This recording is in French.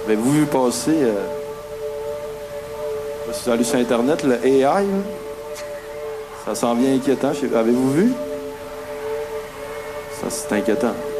Avez-vous vu passer... si vous allez sur Internet, le AI, là, ça s'en vient inquiétant. Avez-vous vu? Ça, c'est inquiétant.